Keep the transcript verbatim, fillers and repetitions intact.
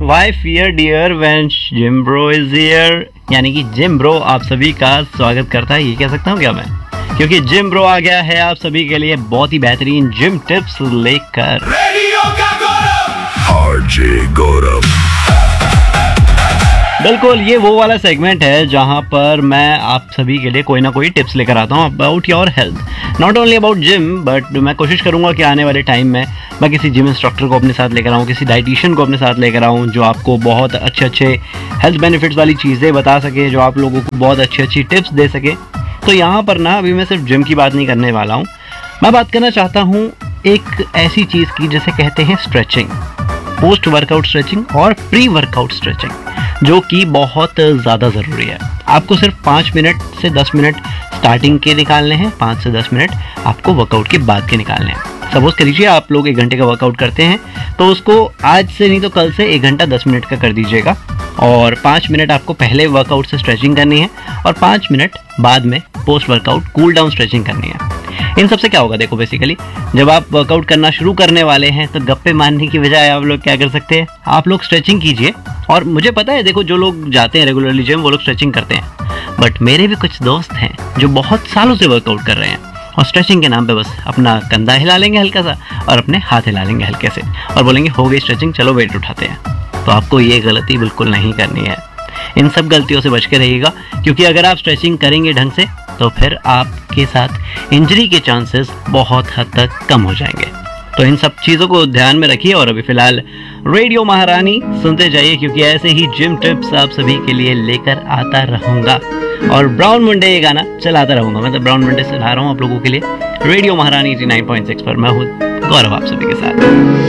Y fear dear when gym bro is here, यानी कि gym bro आप सभी का स्वागत करता है, ये कह सकता हूँ क्या मैं, क्योंकि जिम ब्रो आ गया है आप सभी के लिए बहुत ही बेहतरीन जिम टिप्स लेकर। रेडियो का गौरव, आरजे गौरव। बिल्कुल, ये वो वाला सेगमेंट है जहां पर मैं आप सभी के लिए कोई ना कोई टिप्स लेकर आता हूं about your health, not only about gym, but मैं कोशिश करूंगा कि आने वाले टाइम में मैं किसी जिम इंस्ट्रक्टर को अपने साथ लेकर आऊं, किसी डाइटिशियन को अपने साथ लेकर आऊं, जो आपको बहुत अच्छे अच्छे हेल्थ बेनिफिट्स वाली चीज़ें बता सके, जो आप लोगों को बहुत अच्छी अच्छी टिप्स दे सके। तो यहाँ पर ना अभी मैं सिर्फ जिम की बात नहीं करने वाला हूँ, मैं बात करना चाहता हूँ एक ऐसी चीज़ की जिसे कहते हैं स्ट्रेचिंग, पोस्ट वर्कआउट स्ट्रेचिंग और प्री वर्कआउट स्ट्रेचिंग, जो कि बहुत ज़्यादा ज़रूरी है। आपको सिर्फ पाँच मिनट से दस मिनट स्टार्टिंग के निकालने हैं, पाँच से दस मिनट आपको वर्कआउट के बाद के निकालने हैं। सपोज करिए आप लोग एक घंटे का वर्कआउट करते हैं, तो उसको आज से नहीं तो कल से एक घंटा दस मिनट का कर दीजिएगा, और पाँच मिनट आपको पहले वर्कआउट से स्ट्रेचिंग करनी है और पाँच मिनट बाद में post workout cool down stretching करनी है। इन सबसे क्या होगा, देखो बेसिकली जब आप वर्कआउट करना शुरू करने वाले हैं तो गप्पे मारने की बजाय आप लोग क्या कर सकते हैं, आप लोग स्ट्रेचिंग कीजिए। और मुझे पता है, देखो जो लोग जाते हैं रेगुलरली जिम वो लोग स्ट्रेचिंग करते हैं, बट मेरे भी कुछ दोस्त हैं जो बहुत सालों से वर्कआउट कर रहे हैं और स्ट्रेचिंग के नाम पे बस अपना कंधा हिला लेंगे हल्का सा और अपने हाथ हिला लेंगे हल्के से और बोलेंगे हो गई स्ट्रेचिंग, चलो वेट उठाते हैं। तो आपको ये गलती बिल्कुल नहीं करनी है, इन सब गलतियों से बच के रहिएगा, क्योंकि अगर आप स्ट्रेचिंग करेंगे ढंग से तो फिर आपके साथ इंजरी के चांसेस बहुत हद तक कम हो जाएंगे। तो इन सब चीज़ों को ध्यान में रखिए और अभी फिलहाल रेडियो महारानी सुनते जाइए, क्योंकि ऐसे ही जिम टिप्स आप सभी के लिए लेकर आता रहूँगा और ब्राउन मुंडे ये गाना चलाता रहूँगा। मतलब ब्राउन मुंडे चला रहा हूँ आप लोगों के लिए रेडियो महारानी एटी नाइन पॉइंट सिक्स पर। मैं हूँ गौरव आप सभी के साथ।